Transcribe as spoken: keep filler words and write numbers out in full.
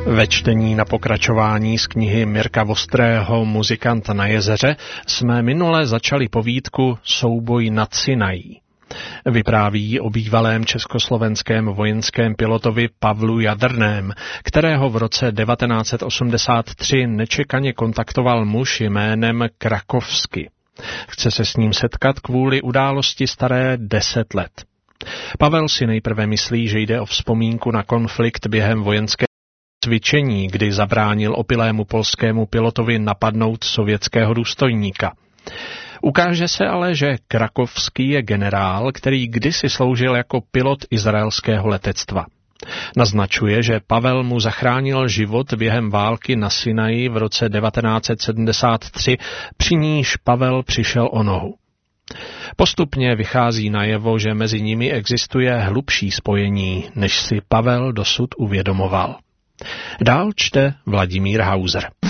Ve čtení na pokračování z knihy Mirka Vostrého Muzikant na jezeře jsme minule začali povídku Souboj nad Sinají. Vypráví o bývalém československém vojenském pilotovi Pavlu Jadrném, kterého v roce devatenáct set osmdesát tři nečekaně kontaktoval muž jménem Krakovsky. Chce se s ním setkat kvůli události staré deset let. Pavel si nejprve myslí, že jde o vzpomínku na konflikt během vojenské cvičení, kdy zabránil opilému polskému pilotovi napadnout sovětského důstojníka. Ukáže se ale, že Krakovský je generál, který kdysi sloužil jako pilot izraelského letectva. Naznačuje, že Pavel mu zachránil život během války na Sinaji v roce devatenáct set sedmdesát tři, při níž Pavel přišel o nohu. Postupně vychází najevo, že mezi nimi existuje hlubší spojení, než si Pavel dosud uvědomoval. Dál čte Vladimír Hauser.